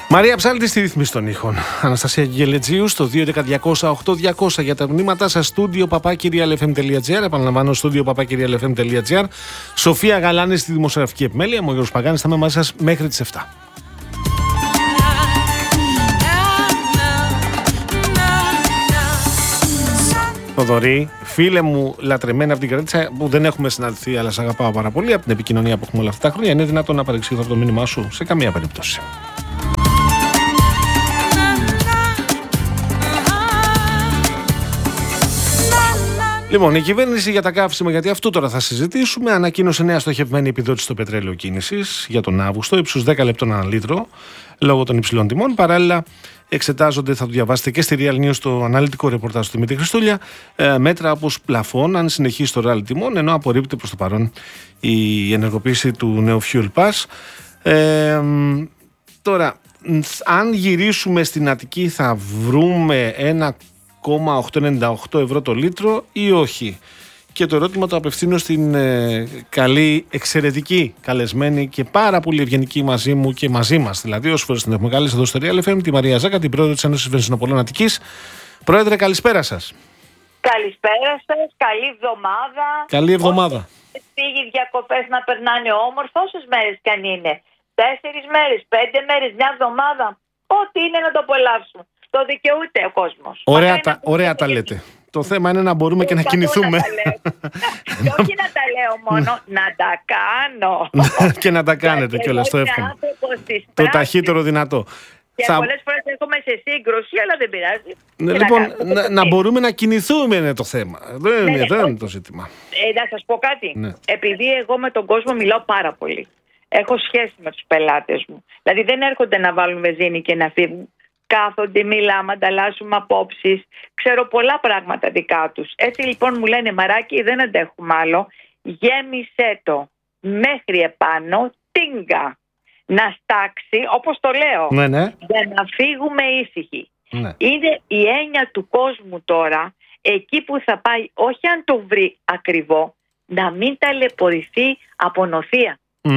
Μαρία Ψάλτη στη ρύθμιση των ήχων. Αναστασία Γελετζίου στο 2.11.200.8.200 για τα μηνύματα σας. Στούντιο papakirialfm.gr. Επαναλαμβάνω, στούντιο papakirialfm.gr. Σοφία Γαλάνη στη δημοσιογραφική επιμέλεια. Μου ο Γιώργος Παγάνης, θα είμαι μαζί σας μέχρι τις 7. Θοδωρή, φίλε μου λατρεμένη από την Κρέτσα, που δεν έχουμε συναντηθεί, αλλά σε αγαπάω πάρα πολύ από την επικοινωνία που έχουμε όλα αυτά τα χρόνια. Είναι δυνατόν να παρεξηγηθώ το μήνυμά σου? Σε καμία περίπτωση. Λοιπόν, η κυβέρνηση για τα καύσιμα, γιατί αυτό τώρα θα συζητήσουμε, ανακοίνωσε νέα στοχευμένη επιδότηση στο πετρέλαιο κίνησης για τον Αύγουστο, ύψους 10 λεπτών ανά λίτρο, λόγω των υψηλών τιμών. Παράλληλα, εξετάζονται, θα το διαβάσετε και στη Real News, το αναλυτικό ρεπορτάζ του Δημήτρη Χριστούλια, μέτρα όπως πλαφών, αν συνεχίσει το ράλι τιμών, ενώ απορρίπτεται προς το παρόν η ενεργοποίηση του νέου Fuel Pass. Τώρα, αν γυρίσουμε στην Αττική, θα βρούμε 1,898 ευρώ το λίτρο ή όχι? Και το ερώτημα το απευθύνω στην καλή, εξαιρετική καλεσμένη και πάρα πολύ ευγενική μαζί μου και μαζί μας, δηλαδή όσες φορές την έχουμε καλέσει εδώ στο Real FM, τη Μαρία Ζάκα, την πρόεδρο της Ένωσης Βενζινοπολών Αττικής. Πρόεδρε, καλησπέρα σας. Καλησπέρα σας, καλή εβδομάδα. Καλή εβδομάδα. Φύγει διακοπές να περνάνε όμορφα, όσες μέρες κι αν είναι. 4 μέρες, 5 μέρες, μια εβδομάδα. Ό,τι είναι να το απολαύσουμε. Το δικαιούται ο κόσμος. Ωραία τα λέτε. Το θέμα είναι να μπορούμε και να κινηθούμε. Και όχι να τα λέω μόνο, να τα κάνω. Και να τα κάνετε κιόλας, το εύχομαι. Το ταχύτερο δυνατό. Και πολλές φορές έρχομαι σε σύγκρουση, αλλά δεν πειράζει. Λοιπόν, να μπορούμε να κινηθούμε είναι το θέμα. Δεν είναι το ζήτημα. Να σας πω κάτι. Επειδή εγώ με τον κόσμο μιλάω πάρα πολύ. Έχω σχέση με τους πελάτες μου. Δηλαδή δεν έρχονται να βάλουν βενζίνη και να φύγουν. Κάθονται, μιλάμε, ανταλλάσσουμε απόψεις. Ξέρω πολλά πράγματα δικά τους. Έτσι λοιπόν μου λένε, Μαράκι, δεν αντέχουμε άλλο. Γέμισε το μέχρι επάνω, τίνγκα. Να στάξει, όπως το λέω, για να φύγουμε ήσυχοι. Ναι. Είναι η έννοια του κόσμου τώρα, εκεί που θα πάει, όχι αν το βρει ακριβό, να μην ταλαιπωρηθεί από νοθεία.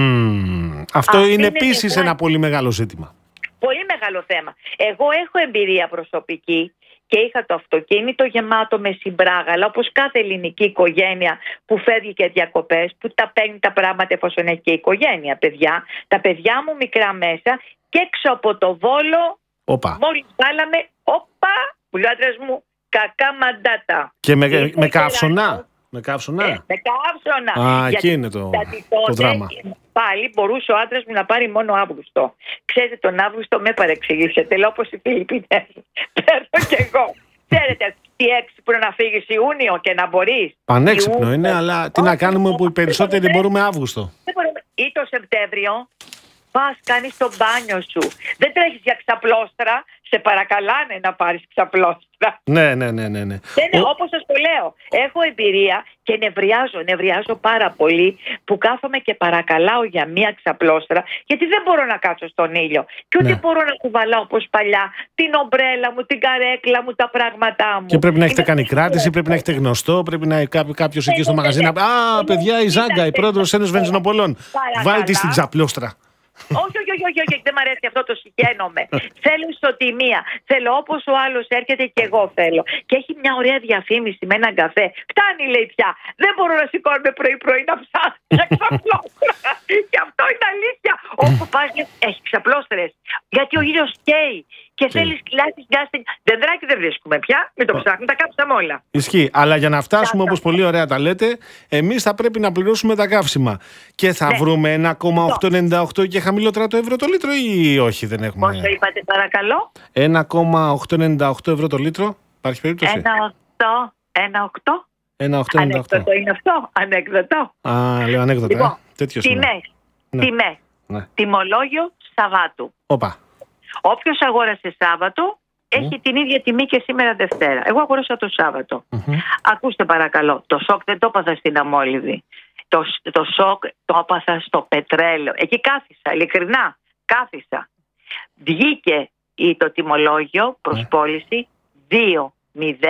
Αυτό είναι επίσης ένα πολύ μεγάλο ζήτημα. Πολύ μεγάλο θέμα. Εγώ έχω εμπειρία προσωπική και είχα το αυτοκίνητο γεμάτο με συμπράγαλα, όπως κάθε ελληνική οικογένεια που φεύγει και διακοπές, που τα παίρνει τα πράγματα εφόσον έχει και οικογένεια, παιδιά. Τα παιδιά μου μικρά μέσα και έξω από το Βόλο, μόλις βάλαμε, που λέει ο άντρας μου, κακά μαντάτα. Και με καύσωνα. Με καύσωνα. Με καύσωνα. Εκεί είναι το δράμα. Πάλι μπορούσε ο άντρας μου να πάρει μόνο Αύγουστο. Ξέρετε, τον Αύγουστο με παρεξηγήσετε. Λέω όπως οι Φιλιππινές. Παίρνω κι εγώ. Ξέρετε τι έξυπνο να φύγεις Ιούνιο και να μπορείς. Πανέξυπνο είναι, αλλά τι να κάνουμε που οι περισσότεροι μπορούμε Αύγουστο. Ή το Σεπτέμβριο. Πας, κάνεις το μπάνιο σου. Δεν τρέχεις για ξαπλώστρα. Σε παρακαλάνε να πάρεις ξαπλώστρα. Ναι. Όπως σας το λέω, έχω εμπειρία και νευριάζω πάρα πολύ που κάθομαι και παρακαλάω για μία ξαπλώστρα, γιατί δεν μπορώ να κάτσω στον ήλιο. Και ούτε μπορώ να κουβαλάω όπως παλιά την ομπρέλα μου, την καρέκλα μου, τα πράγματά μου. Και πρέπει να έχετε κάνει κράτηση, πρέπει να έχετε γνωστό, πρέπει να κάποιος εκεί στο μαγαζί να πει: Α, παιδιά, η Ζάγκα, η πρόεδρος της Ένωσης Βενζινοπολών. Βάλτε στην ξαπλώστρα. Όχι, δεν μ' αρέσει αυτό, το συγχαίνομαι. Θέλω ισοτιμία. Θέλω όπως ο άλλος έρχεται και εγώ θέλω. Και έχει μια ωραία διαφήμιση με έναν καφέ. Φτάνει, λέει πια. Δεν μπορώ να σηκώνομαι πρωί-πρωί να ψάχνω για ξαπλώστρα. Και αυτό είναι αλήθεια. Όπου πας έχει ξαπλώστρες. Γιατί ο ήλιος καίει. Και θέλεις κλάσεις γκάστινγκ. Δεντράκι δεν βρίσκουμε πια. Μην το ψάχνουμε, τα κάψαμε όλα. Ισχύει. Αλλά για να φτάσουμε, όπως πολύ ωραία τα λέτε, εμείς θα πρέπει να πληρώσουμε τα καύσιμα. Και θα βρούμε 1,898 και χαμηλότερα το ευρώ το λίτρο ή όχι, δεν έχουμε? Πόσο είπατε, παρακαλώ? 1,898 ευρώ το λίτρο. Υπάρχει περίπτωση? 1,8. 1,898. Ανέκδοτο είναι αυτό. Ανέκδοτο. Λέω ανέκδοτο. Λοιπόν, τέτοιος τιμές. Τιμολόγιο Σαββάτου. Όποιος αγόρασε Σάββατο έχει την ίδια τιμή και σήμερα Δευτέρα. Εγώ αγόρασα το Σάββατο. Ακούστε παρακαλώ, το σοκ δεν το έπαθα στην αμόλυβη. Το σοκ το έπαθα στο πετρέλαιο. Εκεί κάθισα, ειλικρινά κάθισα. Βγήκε το τιμολόγιο προς πώληση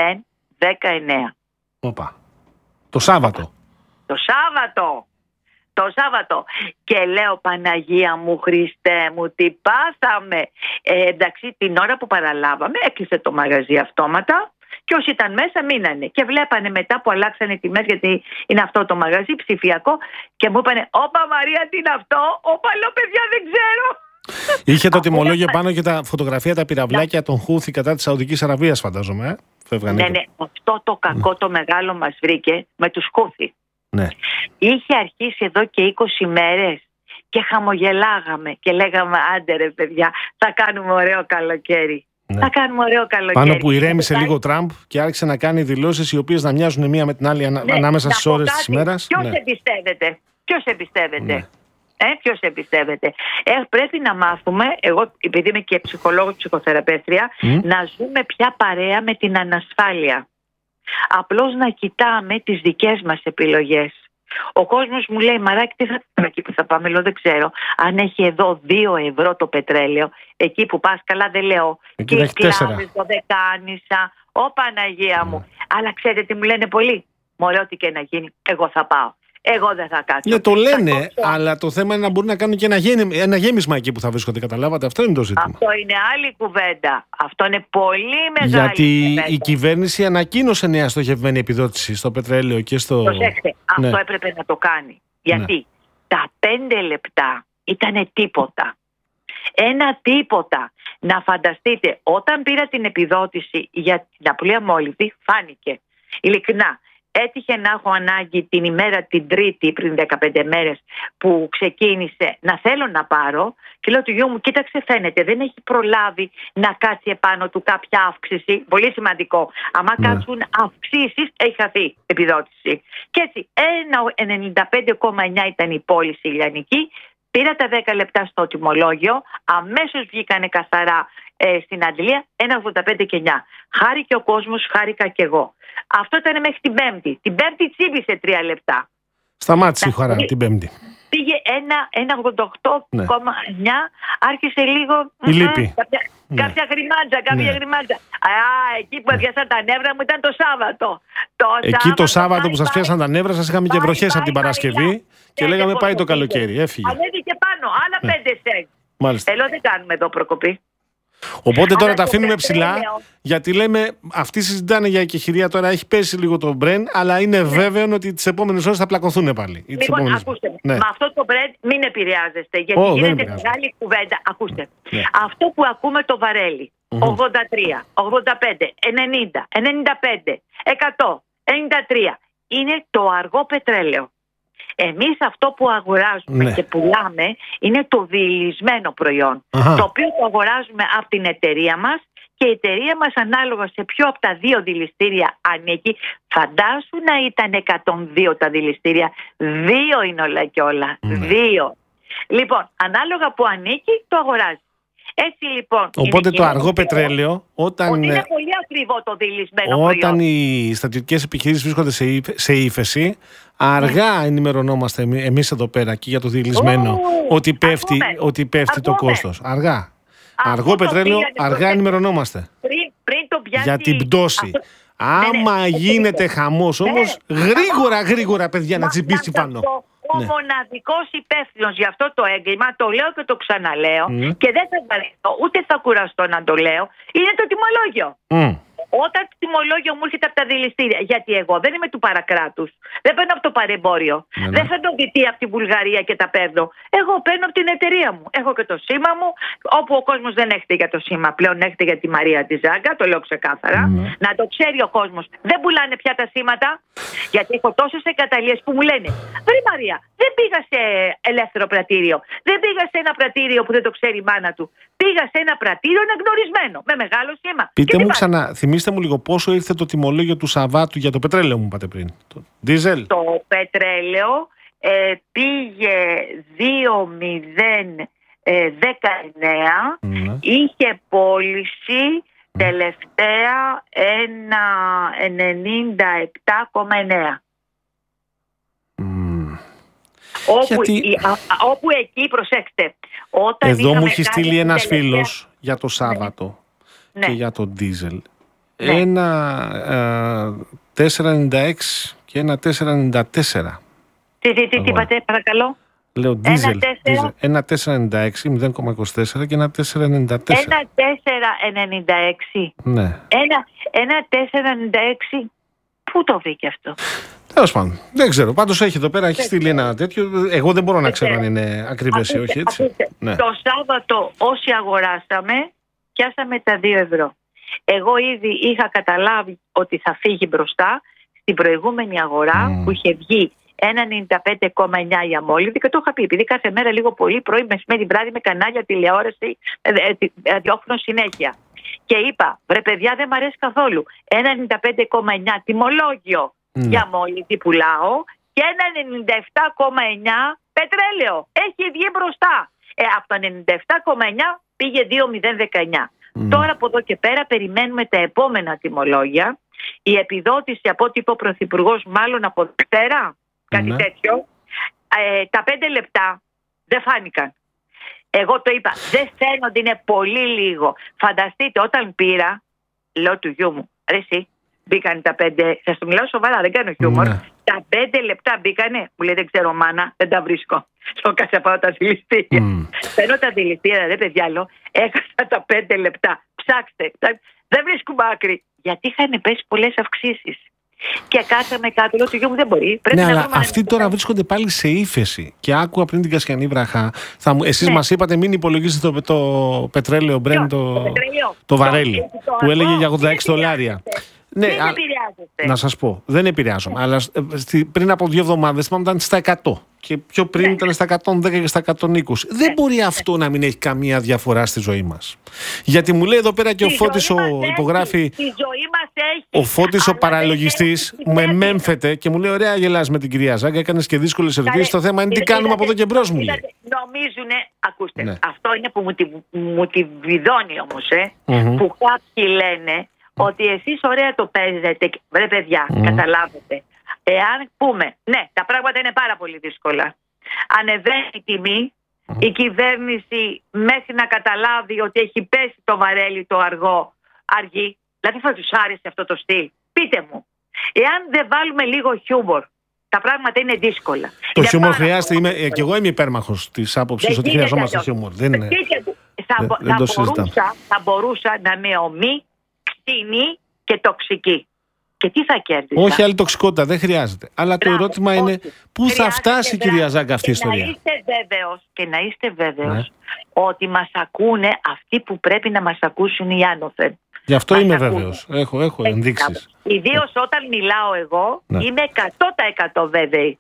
2.019. Το Σάββατο. Το Σάββατο. Το Σάββατο. Και λέω, Παναγία μου, Χριστέ μου, τι πάθαμε. Εντάξει, την ώρα που παραλάβαμε, έκλεισε το μαγαζί αυτόματα. Και όσοι ήταν μέσα μείνανε. Και βλέπανε μετά που αλλάξανε τιμές, γιατί είναι αυτό το μαγαζί ψηφιακό. Και μου είπανε, όπα Μαρία, τι είναι αυτό? Όπα, λέω, παιδιά, δεν ξέρω. Είχε το τιμολόγιο πάνω και τα φωτογραφία, τα πυραυλάκια των Χούθη κατά της Σαουδικής Αραβίας, φαντάζομαι. Ναι, αυτό το κακό το μεγάλο μας βρήκε με τους Χούθη. Ναι. Είχε αρχίσει εδώ και 20 μέρες και χαμογελάγαμε και λέγαμε, άντε ρε παιδιά, θα κάνουμε ωραίο καλοκαίρι. Ναι. Θα κάνουμε ωραίο καλοκαίρι. Πάνω που ηρέμησε λίγο ο Τραμπ και άρχισε να κάνει δηλώσεις οι οποίες να μοιάζουν μία με την άλλη ανάμεσα στις ώρες της ημέρας. Ποιος εμπιστεύεται? Ποιος εμπιστεύεται? Πρέπει να μάθουμε, εγώ επειδή είμαι και ψυχολόγος, ψυχοθεραπεύτρια, να ζούμε πια παρέα με την ανασφάλεια. Απλώς να κοιτάμε τις δικές μας επιλογές. Ο κόσμος μου λέει, Μαράκι, τι θα κάνουμε εκεί που θα πάμε? Λέω, δεν ξέρω. Αν έχει εδώ 2 ευρώ το πετρέλαιο, εκεί που πας, καλά δεν λέω. Εκεί έχει 4. Το Δεκάνησα, Παναγία μου. Αλλά ξέρετε τι μου λένε πολλοί? Μωρέ, ό,τι και να γίνει, εγώ θα πάω. Εγώ δεν θα κάτσω. Ναι, το λένε, αλλά το θέμα είναι να μπορούν να κάνουν και ένα γέμισμα εκεί που θα βρίσκονται. Καταλάβατε, αυτό είναι το ζήτημα. Αυτό είναι άλλη κουβέντα. Αυτό είναι πολύ μεγάλη Γιατί κουβέντα. Η κυβέρνηση ανακοίνωσε νέα στοχευμένη επιδότηση στο πετρέλαιο και στο. Προσέξτε, αυτό έπρεπε να το κάνει. Γιατί τα 5 λεπτά ήταν τίποτα. Ένα τίποτα. Να φανταστείτε, όταν πήρα την επιδότηση για την απλή αμόλυβδη, φάνηκε. Ειλικρινά. Έτυχε να έχω ανάγκη την ημέρα την Τρίτη πριν 15 μέρες που ξεκίνησε να θέλω να πάρω και λέω του γιού μου, κοίταξε, φαίνεται δεν έχει προλάβει να κάτσει επάνω του κάποια αύξηση. Πολύ σημαντικό. Άμα κάτσουν αυξήσεις, έχει χαθεί επιδότηση. Και έτσι 1,95,9 ήταν η πώληση ηλιανική. Πήρα τα 10 λεπτά στο τιμολόγιο, αμέσως βγήκανε καθαρά στην αντλία 1,85,9. Χάρηκε ο κόσμος, χάρηκα κι εγώ. Αυτό ήταν μέχρι την Πέμπτη. Την Πέμπτη τσίμπησε 3 λεπτά. Σταμάτησε η χαρά την Πέμπτη. Πήγε 1,88,9. Άρχισε λίγο. Κάποια γριμάντζα. Εκεί που έπιασαν τα νεύρα μου ήταν το Σάββατο. Εκεί το Σάββατο που σας πιάσαν τα νεύρα, σας είχαμε και βροχές από την Παρασκευή και λέγαμε πάει το καλοκαίρι. Έφυγε. Ανέβηκε πάνω, άλλα 5 σέντ. Μάλιστα. Θέλω δεν κάνουμε εδώ προκοπή. Οπότε τώρα τα αφήνουμε ψηλά, γιατί λέμε αυτοί συζητάνε για εκεχηρία τώρα, έχει πέσει λίγο το Brent, αλλά είναι βέβαιο ότι τις επόμενες ώρες θα πλακωθούν πάλι. Λοιπόν, ακούστε, με αυτό το Brent μην επηρεάζεστε, γιατί γίνεται μεγάλη κουβέντα. Ακούστε, αυτό που ακούμε το βαρέλι, 83, 85, 90, 95, 100, 93, είναι το αργό πετρέλαιο. Εμείς αυτό που αγοράζουμε και πουλάμε είναι το διηλυσμένο προϊόν, το οποίο το αγοράζουμε από την εταιρεία μας και η εταιρεία μας ανάλογα σε ποιο από τα 2 δηληστήρια ανήκει. Φαντάσου να ήταν 102 τα δηληστήρια, 2 είναι όλα και όλα, 2. Λοιπόν, ανάλογα που ανήκει το αγοράζει. Έτσι λοιπόν. Οπότε το αργό πετρέλαιο, όταν είναι πολύ ακριβό το διηλυσμένο προϊόν. Όταν οι στρατιωτικές επιχειρήσεις βρίσκονται σε ύφεση, αργά ενημερωνόμαστε εμείς εδώ πέρα και για το διηλυσμένο ότι πέφτει το κόστος. Αργά. Αργό πετρέλαιο, αργά ενημερωνόμαστε. Πριν το πιάσει. Για την πτώση. Άμα γίνεται χαμός όμως, γρήγορα παιδιά να τσιμπήσει πάνω. Ο μοναδικός υπεύθυνος για αυτό το έγκλημα, το λέω και το ξαναλέω και δεν θα βαρεθώ, ούτε θα κουραστώ να το λέω, είναι το τιμολόγιο. Όταν το τιμολόγιο μου έρχεται από τα δηληστήρια, γιατί εγώ δεν είμαι του παρακράτους, δεν παίρνω από το παρεμπόριο, δεν φέρνω δυτή από τη Βουλγαρία και τα παίρνω. Εγώ παίρνω από την εταιρεία μου. Έχω και το σήμα μου, όπου ο κόσμος δεν έχετε για το σήμα πλέον, έχετε για τη Μαρία τη Ζάγκα, το λέω ξεκάθαρα. Να το ξέρει ο κόσμος. Δεν πουλάνε πια τα σήματα, γιατί έχω τόσες εγκαταλείες που μου λένε, βρε Μαρία, δεν πήγα σε ελεύθερο πρατήριο, δεν πήγα σε ένα πρατήριο που δεν το ξέρει η μάνα του. Πήγα σε ένα πρατήριο αναγνωρισμένο, με μεγάλο σήμα. Πείτε μου ξανά, θυμίστε μου λίγο πόσο ήρθε το τιμολόγιο του Σαββάτου για το πετρέλαιο, μου είπατε πριν. Το δίζελ. Το πετρέλαιο πήγε 2,019, είχε πώληση τελευταία 1,97,9. Όπου εκεί, προσέξτε, όταν εδώ μου έχει στείλει ένας φίλος για το Σάββατο και για το ντίζελ ένα 4,96 και ένα 4,94. Τι είπατε, παρακαλώ? Λέω diesel. 1,496, 0,24 και 1,494. 1,496. Ναι. 1,496. Πού το βρήκε αυτό? Τέλος πάντων. Δεν ξέρω. Πάντως έχει εδώ πέρα, έχει στείλει ένα τέτοιο. Εγώ δεν μπορώ να ξέρω αν είναι ακριβές ή όχι, έτσι. Ναι. Το Σάββατο όσοι αγοράσαμε, πιάσαμε τα 2 ευρώ. Εγώ ήδη είχα καταλάβει ότι θα φύγει μπροστά στην προηγούμενη αγορά που είχε βγει 1,95,9 η αμόλυδη και το είχα πει, επειδή κάθε μέρα λίγο πολύ πρωί, μεσημέρι, βράδυ με κανάλια, τηλεόραση, ραδιόφωνο συνέχεια. Και είπα, βρε παιδιά, δεν μ' αρέσει καθόλου. 1,95,9 τιμολόγιο για αμόλυδη πουλάω και 1,97,9 πετρέλαιο. Έχει βγει μπροστά. Από το 97,9 πήγε 2,019. Τώρα από εδώ και πέρα περιμένουμε τα επόμενα τιμολόγια. Η επιδότηση από ό,τι είπε ο Πρωθυπουργός, μάλλον από Δευτέρα, κάτι τέτοιο, τα 5 λεπτά δεν φάνηκαν. Εγώ το είπα, δεν φαίνονται, είναι πολύ λίγο. Φανταστείτε, όταν πήρα, λέω του γιού μου, ρε εσύ, μπήκαν τα 5, θα σου μιλάω σοβαρά, δεν κάνω χιούμορ. Τα 5 λεπτά μπήκανε, μου λέει δεν ξέρω μάνα, δεν τα βρίσκω. Στο πάω τα δηληστήρια. Παίρνω τα δηληστήρια, ρε παιδιά, λέω, έχασα τα 5 λεπτά. Ψάξτε, δεν βρίσκουμε άκρη. Γιατί είχαν πέσει πολλές αυξήσεις. Και κάθαμε κάτω, λέω του γιού μου δεν μπορεί. Πρέπει να αλλά αυτοί τώρα βρίσκονται πάλι σε ύφεση. Και άκουγα πριν την Κασιανή βραχά. Εσείς μας είπατε μην υπολογίσετε το πετρέλαιο Brent, το βαρέλι, που έλεγε για $86. Ναι, δεν επηρεάζεστε. Να σας πω, δεν επηρεάζομαι. Αλλά πριν από 2 εβδομάδες ήταν στα 100. Και πιο πριν ήταν στα 110 και στα 120. Δεν μπορεί αυτό να μην έχει καμία διαφορά στη ζωή μας. Γιατί μου λέει εδώ πέρα και ο Φώτης υπογράφει. Ο Φώτης ο παραλογιστής μου εμέμφεται και μου λέει: ωραία, γελάς με την κυρία Ζάγκα, έκανες και δύσκολες ερωτήσεις. Το θέμα είναι τι κάνουμε από εδώ και μπρος, μου λέει. Νομίζουνε, ακούστε, αυτό είναι που μου τη βιδώνει όμως, που κάποιοι λένε ότι εσείς ωραία το παίζετε, βρε παιδιά, καταλάβετε. Εάν πούμε, ναι, τα πράγματα είναι πάρα πολύ δύσκολα. Ανεβαίνει η τιμή, η κυβέρνηση μέχρι να καταλάβει ότι έχει πέσει το βαρέλι το αργεί. Δηλαδή θα τους άρεσε αυτό το στυλ. Πείτε μου, εάν δεν βάλουμε λίγο χιούμορ, τα πράγματα είναι δύσκολα. Το χιούμορ χρειάζεται, και εγώ είμαι υπέρμαχος της άποψης ότι χρειαζόμαστε χιούμορ. Θα μπορούσα να είμαι ομή, ξινή και τοξική. Και τι θα κέρδισα? Όχι άλλη τοξικότητα, δεν χρειάζεται. Αλλά το ερώτημα είναι πού θα φτάσει η κυρία Ζάγκα αυτή η ιστορία. Να είστε βέβαιος ότι μας ακούνε αυτοί που πρέπει να μας ακούσουν οι άνωθεν. Γι' αυτό είμαι βέβαιος. Έχω ενδείξεις. Ιδίως όταν μιλάω εγώ, είμαι 100% βέβαιη.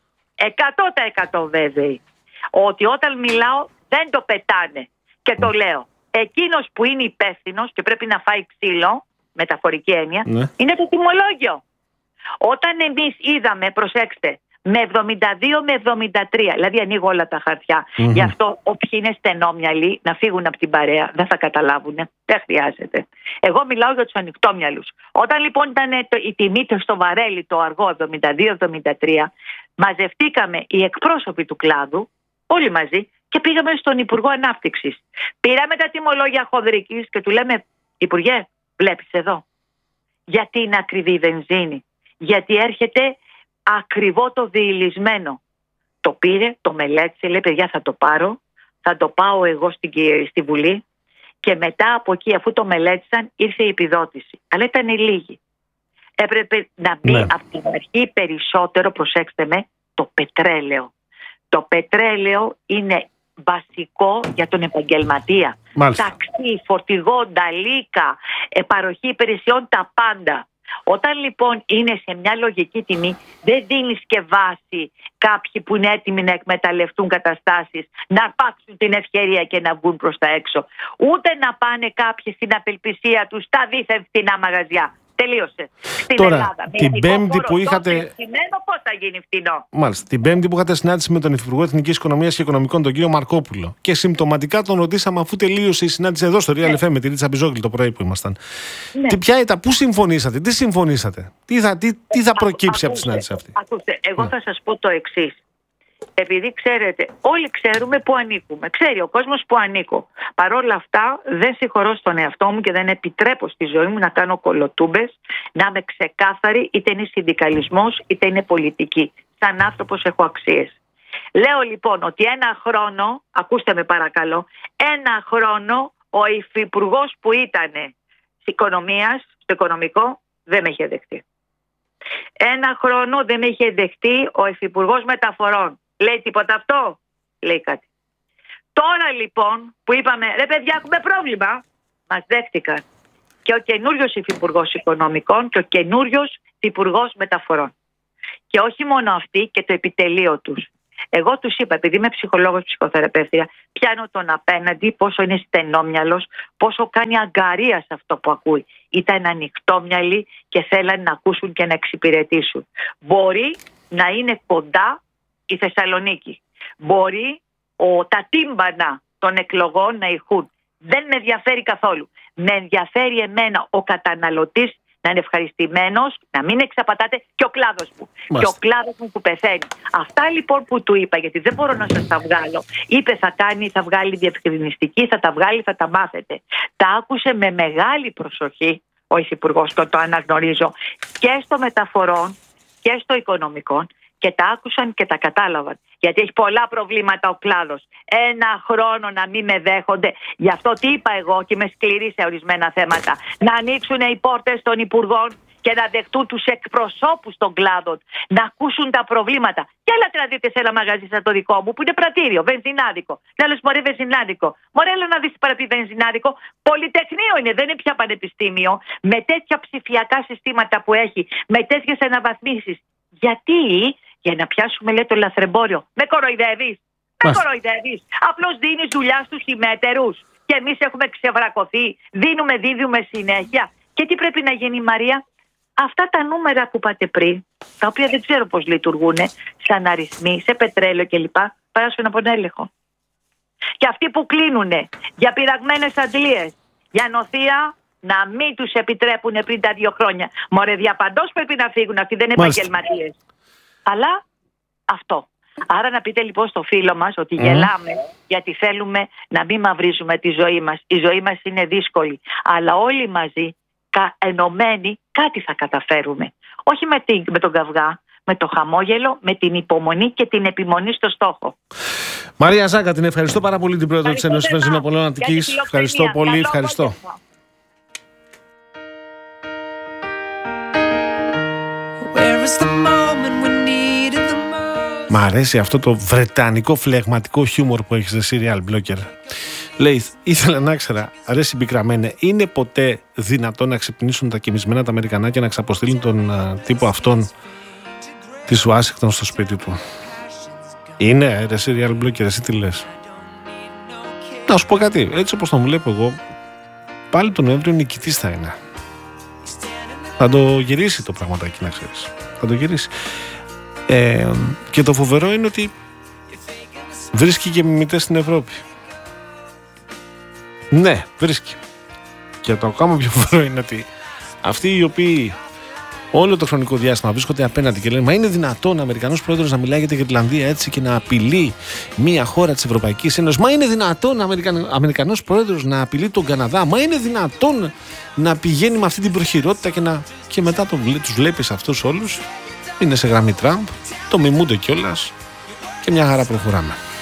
100% βέβαιη. Ότι όταν μιλάω δεν το πετάνε. Και το λέω. Εκείνος που είναι υπεύθυνος και πρέπει να φάει ξύλο, μεταφορική έννοια, είναι το τιμολόγιο. Όταν εμείς είδαμε, προσέξτε, με 72 με 73, δηλαδή ανοίγω όλα τα χαρτιά. Γι' αυτό όποιοι είναι στενόμυαλοι να φύγουν από την παρέα, δεν θα καταλάβουν. Δεν χρειάζεται. Εγώ μιλάω για τους ανοιχτόμυαλους. Όταν λοιπόν ήταν η τιμή στο βαρέλι το αργό 72-73, μαζευτήκαμε οι εκπρόσωποι του κλάδου, όλοι μαζί, και πήγαμε στον Υπουργό Ανάπτυξης. Πήραμε τα τιμολόγια χονδρικής και του λέμε, Υπουργέ, βλέπεις εδώ, γιατί είναι ακριβή η βενζίνη, γιατί έρχεται ακριβό το διηλυσμένο. Το πήρε, το μελέτησε, λέει παιδιά θα το πάρω, θα το πάω εγώ στη Βουλή και μετά από εκεί αφού το μελέτησαν ήρθε η επιδότηση. Αλλά ήταν λίγη. Έπρεπε να μπει από την αρχή περισσότερο, προσέξτε με, το πετρέλαιο. Το πετρέλαιο είναι βασικό για τον επαγγελματία. Ταξί, φορτηγό, νταλίκα, παροχή υπηρεσιών, τα πάντα. Όταν λοιπόν είναι σε μια λογική τιμή, δεν δίνεις και βάση κάποιοι που είναι έτοιμοι να εκμεταλλευτούν καταστάσεις, να αρπάξουν την ευκαιρία και να βγουν προς τα έξω. Ούτε να πάνε κάποιοι στην απελπισία τους στα δίθεν φτηνά μαγαζιά. Τελείωσε. Στην τώρα, Ελλάδα. Την Πέμπτη που είχατε. Πώς θα γίνει φτηνό? Μάλιστα. Την Πέμπτη που είχατε συνάντηση με τον Υφυπουργό Εθνικής Οικονομίας και Οικονομικών, τον κύριο Μαρκόπουλο. Και συμπτωματικά τον ρωτήσαμε αφού τελείωσε η συνάντηση εδώ στο Real FM με τη Ρίτσα Μπιζόγλη το πρωί που ήμασταν. Πού συμφωνήσατε, τι συμφωνήσατε, τι θα προκύψει από τη συνάντηση αυτή? Ακούστε, εγώ θα σας πω το εξής. Επειδή ξέρετε, όλοι ξέρουμε που ανήκουμε. Ξέρει ο κόσμος που ανήκω. Παρ' όλα αυτά δεν συγχωρώ στον εαυτό μου και δεν επιτρέπω στη ζωή μου να κάνω κολοτούμπες, να είμαι ξεκάθαρη, είτε είναι συνδικαλισμός είτε είναι πολιτική. σαν άνθρωπος έχω αξίες. Λέω λοιπόν ότι ένα χρόνο, ακούστε με παρακαλώ, ένα χρόνο ο υφυπουργός που ήταν οικονομίας, στο οικονομικό, δεν με είχε δεχτεί. Ένα χρόνο δεν με είχε δεχτεί ο υφυπουργός μεταφορών. Λέει τίποτα αυτό? Λέει κάτι. Τώρα λοιπόν που είπαμε, ρε παιδιά, έχουμε πρόβλημα, μας δέχτηκαν και ο καινούριος υφυπουργός οικονομικών και ο καινούριος υφυπουργός μεταφορών. Και όχι μόνο αυτοί, και το επιτελείο τους. Εγώ τους είπα, επειδή είμαι ψυχολόγος, ψυχοθεραπεύτρια, πιάνω τον απέναντι πόσο είναι στενόμυαλος, πόσο κάνει αγκαρία σε αυτό που ακούει. Ήταν ανοιχτόμυαλοι και θέλαν να ακούσουν και να εξυπηρετήσουν. Μπορεί να είναι κοντά η Θεσσαλονίκη. Μπορεί τα τύμπανα των εκλογών να ηχούν. Δεν με ενδιαφέρει καθόλου. Με ενδιαφέρει εμένα ο καταναλωτής να είναι ευχαριστημένος, να μην εξαπατάτε, και ο κλάδος μου. Μάλιστα. Και ο κλάδος μου που πεθαίνει. Αυτά λοιπόν που του είπα, γιατί δεν μπορώ να σας τα βγάλω. Είπε θα βγάλει διευκρινιστική, θα τα βγάλει, θα τα μάθετε. Τα άκουσε με μεγάλη προσοχή ο υφυπουργός, το αναγνωρίζω, και στο μεταφορών και στο οικονομικό, και τα άκουσαν και τα κατάλαβαν. Γιατί έχει πολλά προβλήματα ο κλάδος. Ένα χρόνο να μην με δέχονται. Γι' αυτό τι είπα εγώ, και είμαι σκληρή σε ορισμένα θέματα. Να ανοίξουν οι πόρτες των υπουργών και να δεχτούν τους εκπροσώπους των κλάδων. Να ακούσουν τα προβλήματα. Και έλατε να δείτε σε ένα μαγαζί σαν το δικό μου, που είναι πρατήριο, βενζινάδικο. Να λες μωρέ βενζινάδικο. Μωρέ, έλα να δεις παραπεί βενζινάδικο. Πολυτεχνείο είναι, δεν είναι πια πανεπιστήμιο. Με τέτοια ψηφιακά συστήματα που έχει, με τέτοιες αναβαθμίσεις. Γιατί? Για να πιάσουμε, λέει, το λαθρεμπόριο. Με κοροϊδεύεις? Με κοροϊδεύεις? Απλώς δίνεις δουλειά στους ημέτερους. Και εμείς έχουμε ξεβρακωθεί. Δίνουμε συνέχεια. Και τι πρέπει να γίνει, Μαρία? Αυτά τα νούμερα που είπατε πριν, τα οποία δεν ξέρω πώς λειτουργούν, σαν αριθμοί, σε πετρέλαιο κλπ., περάσουν από τον έλεγχο. Και αυτοί που κλείνουν για πειραγμένες αντλίες, για νοθεία, να μην τους επιτρέπουν πριν τα 2 χρόνια. Μωρέ, διαπαντός πρέπει να φύγουν, αυτοί δεν είναι επαγγελματίες. Αλλά αυτό. Άρα να πείτε λοιπόν στο φίλο μας ότι γελάμε γιατί θέλουμε να μην μαυρίζουμε τη ζωή μας. Η ζωή μας είναι δύσκολη. Αλλά όλοι μαζί, ενωμένοι, κάτι θα καταφέρουμε. Όχι με τον καυγά, με το χαμόγελο, με την υπομονή και την επιμονή στο στόχο. Μαρία Ζάκα, την ευχαριστώ πάρα πολύ, την πρόεδρο της Ένωσης Βενζινοπολών Αττικής. Ευχαριστώ πολύ, ευχαριστώ. Μ' αρέσει αυτό το βρετανικό φλεγματικό χιούμορ που έχεις, the serial blogger. Λέει, ήθελα να ξέρα, αρέσει πικραμένε, είναι ποτέ δυνατόν να ξυπνήσουν τα κοιμισμένα τα Αμερικανά και να ξαποστείλουν τον τύπο αυτόν της Ουάσιγκτον στο σπίτι του? Είναι, ρε serial blogger, εσύ τι λες? Να σου πω κάτι, έτσι όπως τον βλέπω εγώ, πάλι τον Νοέμβριο νικητής θα είναι. Θα το γυρίσει το πραγματάκι, να ξέρεις. Θα το γυρίσει. Και το φοβερό είναι ότι βρίσκει και μιμητές στην Ευρώπη. Ναι, βρίσκει. Και το ακόμα πιο φοβερό είναι ότι αυτοί οι οποίοι όλο το χρονικό διάστημα βρίσκονται απέναντι και λένε μα είναι δυνατόν ο Αμερικανός πρόεδρος να μιλάει για την Ιρλανδία έτσι και να απειλεί μια χώρα της Ευρωπαϊκής Ένωσης? Μα είναι δυνατόν ο Αμερικανός πρόεδρος να απειλεί τον Καναδά? Μα είναι δυνατόν να πηγαίνει με αυτή την προχειρότητα και μετά τους βλέπεις αυτούς όλους, είναι σε γραμμή Τραμπ, το μιμούνται κιόλας και μια χαρά προχωράμε.